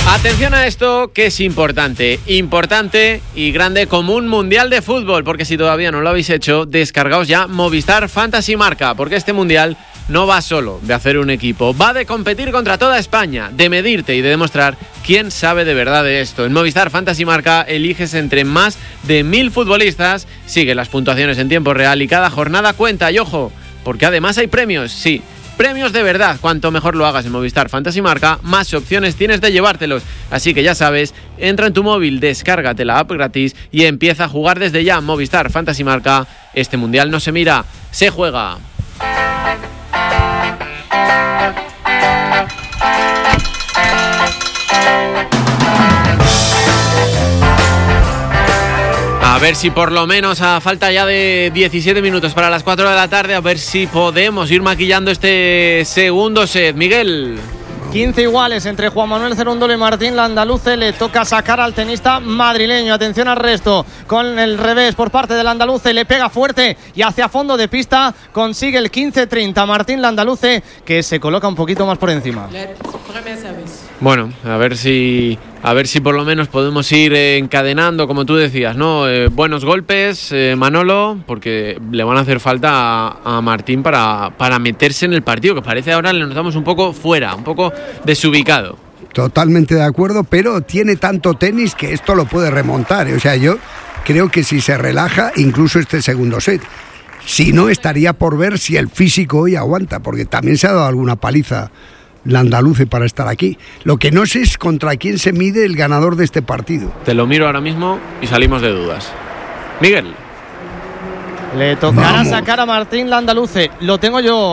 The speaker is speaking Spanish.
Atención a esto, que es importante y grande como un mundial de fútbol, porque si todavía no lo habéis hecho, descargaos ya Movistar Fantasy Marca, porque este mundial no va solo de hacer un equipo, va de competir contra toda España, de medirte y de demostrar quién sabe de verdad de esto. En Movistar Fantasy Marca eliges entre más de 1000 futbolistas, sigue las puntuaciones en tiempo real y cada jornada cuenta. Y ojo, porque además hay premios, sí. Premios de verdad. Cuanto mejor lo hagas en Movistar Fantasy Marca, más opciones tienes de llevártelos. Así que ya sabes, entra en tu móvil, descárgate la app gratis y empieza a jugar desde ya. Movistar Fantasy Marca. Este mundial no se mira, se juega. A ver si por lo menos a falta ya de 17 minutos para las 4 de la tarde, a ver si podemos ir maquillando este segundo set. Miguel. 15 iguales entre Juan Manuel Cerúndolo y Martín Landaluce. Le toca sacar al tenista madrileño. Atención al resto. Con el revés por parte del Landaluce. Le pega fuerte y hacia fondo de pista. Consigue el 15-30. Martín Landaluce, que se coloca un poquito más por encima. Bueno, a ver si por lo menos podemos ir encadenando, como tú decías, ¿no? Buenos golpes, Manolo, porque le van a hacer falta a Martín para meterse en el partido, que parece ahora le notamos un poco fuera, un poco desubicado. Totalmente de acuerdo, pero tiene tanto tenis que esto lo puede remontar. O sea, yo creo que si se relaja, incluso este segundo set. Si no, estaría por ver si el físico hoy aguanta, porque también se ha dado alguna paliza Landaluce para estar aquí. Lo que no sé es contra quién se mide el ganador de este partido. Te lo miro ahora mismo y salimos de dudas. Miguel. Le tocará sacar a Martín Landaluce. Lo tengo yo